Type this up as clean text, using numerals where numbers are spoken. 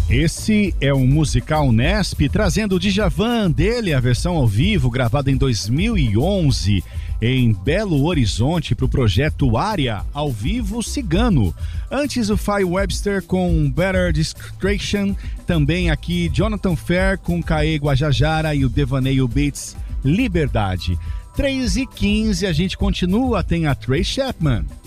Esse é o musical Nesp, trazendo o Djavan dele, a versão ao vivo, gravada em 2011, em Belo Horizonte, para o projeto Área, ao vivo cigano. Antes o Fai Webster com Better Discretion, também aqui Jonathan Fair com Caê Guajajara e o Devaneio Beats Liberdade. 3h15, a gente continua, tem a Trace Chapman.